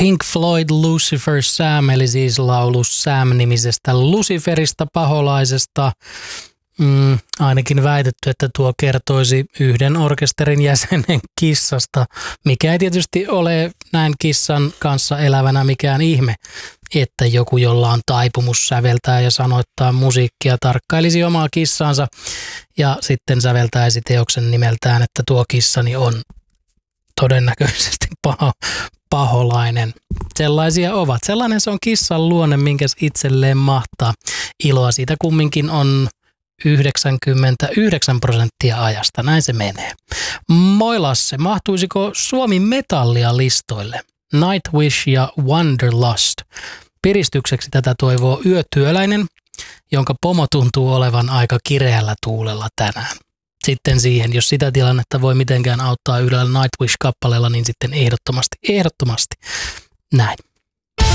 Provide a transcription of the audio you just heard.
Pink Floyd Lucifer Sam, eli siis laulu Sam-nimisestä Luciferista, paholaisesta. Ainakin väitetty, että tuo kertoisi yhden orkesterin jäsenen kissasta, mikä ei tietysti ole näin kissan kanssa elävänä mikään ihme, että joku, jolla on taipumus säveltää ja sanoittaa musiikkia, tarkkailisi omaa kissansa ja sitten säveltäisi teoksen nimeltään, että tuo kissani on todennäköisesti paholainen. Sellaisia ovat. Sellainen se on kissan luonne, minkä itselleen mahtaa. Iloa siitä kumminkin on 99% ajasta. Näin se menee. Moi Lasse, mahtuisiko Suomi metallia listoille? Nightwish ja Wanderlust. Piristykseksi tätä toivoo yötyöläinen, jonka pomo tuntuu olevan aika kireällä tuulella tänään. Sitten siihen, jos sitä tilannetta voi mitenkään auttaa yhdellä Nightwish-kappaleella, niin sitten ehdottomasti näin.